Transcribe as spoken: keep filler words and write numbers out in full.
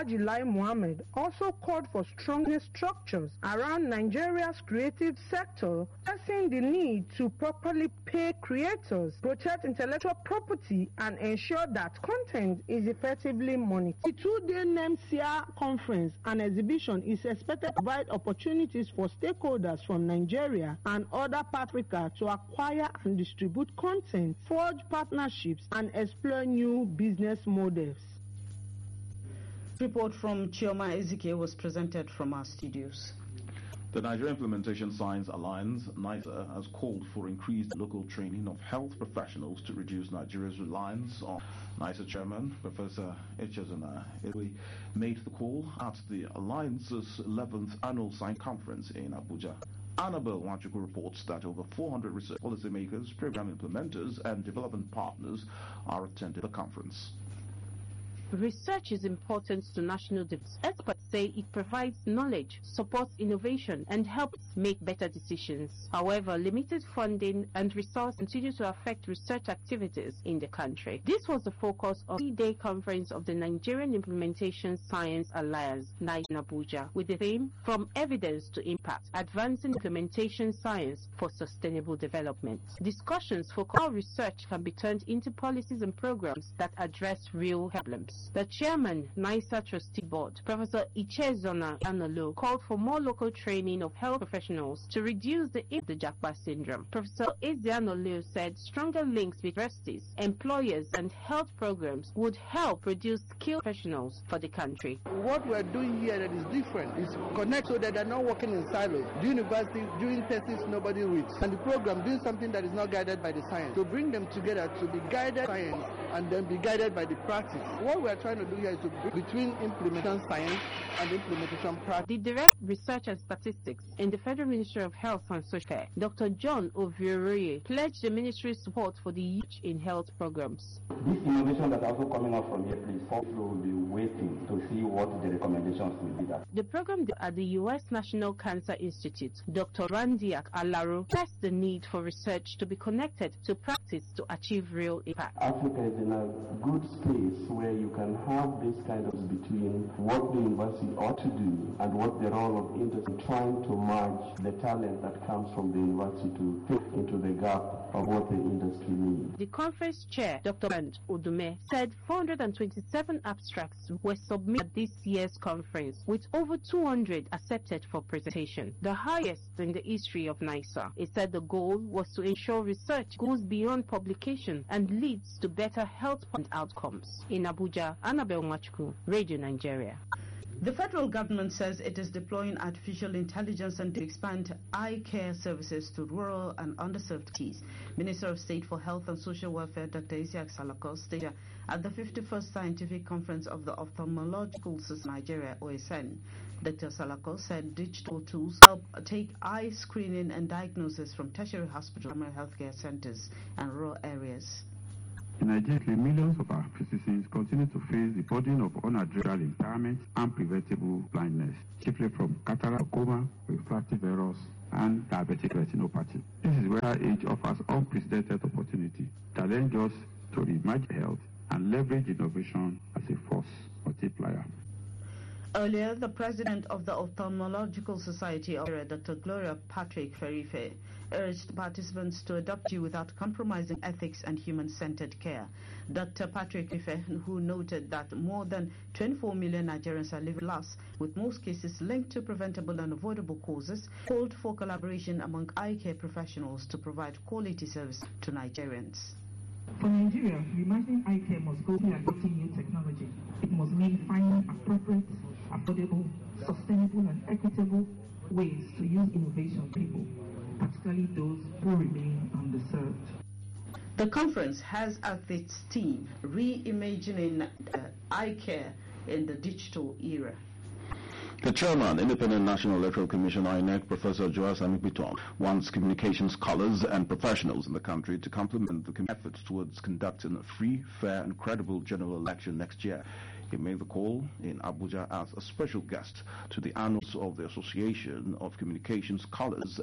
Alhaji Lai Mohammed also called for stronger structures around Nigeria's creative sector, stressing the need to properly pay creators, protect intellectual property, and ensure that content is effectively monitored. The two-day NEMSIA conference and exhibition is expected to provide opportunities for stakeholders from Nigeria and other parts of Africa to acquire and distribute content, forge partnerships, and explore new business models. Report from Chioma Ezike was presented from our studios. The Nigeria Implementation Science Alliance, NISA, has called for increased local training of health professionals to reduce Nigeria's reliance on NISA chairman, Professor Echezona Ewe, made the call at the Alliance's eleventh annual science conference in Abuja. Annabelle Nwachukwu reports that over four hundred research policymakers, program implementers, and development partners are attending the conference. Research is important to national development. Experts say it provides knowledge, supports innovation, and helps make better decisions. However, limited funding and resources continue to affect research activities in the country. This was the focus of the three-day conference of the Nigerian Implementation Science Alliance, NISA, in Abuja, with the theme From Evidence to Impact, Advancing Implementation Science for Sustainable Development. Discussions focus on how research can be turned into policies and programs that address real problems. The chairman, NISA Trustee Board, Professor Echezona Anolo, called for more local training of health professionals to reduce the impact of the Japa syndrome. Professor Ezeanolo said stronger links with universities, employers, and health programs would help produce skilled professionals for the country. What we are doing here that is different is connect so that they're not working in silos. The university doing thesis nobody reads, and the program doing something that is not guided by the science. To bring them together to be guided by science and then be guided by the practice. What we are trying to do here is to bridge between implementation science and implementation practice. The Director of Research and Statistics in the Federal Ministry of Health and Social Care, Doctor John Ovioroye, pledged the ministry's support for the youth in health programs. This innovation that also coming up from here, please, will be waiting to see what the recommendations will be. That. The program at the U S National Cancer Institute, Doctor Randiak Alaro, stressed the need for research to be connected to practice to achieve real impact. Africa is in a good space where you can have this kind of between what the university ought to do and what the role of industry, trying to merge the talent that comes from the university to fit into the gap of what the industry needs. The conference chair, Doctor Band Odume, said four hundred twenty-seven abstracts were submitted at this year's conference, with over two hundred accepted for presentation, the highest in the history of NISA. It said the goal was to ensure research goes beyond publication and leads to better health outcomes. In Abuja, Annabelle Nwachukwu, Radio Nigeria. The federal government says it is deploying artificial intelligence and to expand eye care services to rural and underserved communities. Minister of State for Health and Social Welfare, Doctor Isiaq Salako, stated at the fifty-first Scientific Conference of the Ophthalmological Society of Nigeria, O S N. Doctor Salako said digital tools help take eye screening and diagnosis from tertiary hospitals, primary healthcare centers, and rural areas. In Nigeria, millions of our citizens continue to face the burden of unaddressed impairment and preventable blindness, chiefly from cataract, glaucoma, refractive errors, and diabetic retinopathy. This is where age offers unprecedented opportunity, challenge us to reimagine health and leverage innovation as a force multiplier. Earlier, the president of the Ophthalmological Society of Nigeria, Doctor Gloria Patrick Ferife, urged participants to adopt you without compromising ethics and human-centered care. Doctor Patrick Ferife, who noted that more than twenty-four million Nigerians are living lost, with most cases linked to preventable and avoidable causes, called for collaboration among eye care professionals to provide quality service to Nigerians. For Nigeria, reimagining eye care must go through adopting new technology. It must mean finding appropriate, affordable, sustainable, and equitable ways to use innovation for people, particularly those who remain underserved. The conference has at its theme reimagining uh, eye care in the digital era. The chairman, Independent National Electoral Commission I N E C, Professor Joas Amikpiton, wants communication scholars and professionals in the country to complement the efforts towards conducting a free, fair, and credible general election next year. He made the call in Abuja as a special guest to the annals of the Association of Communication Scholars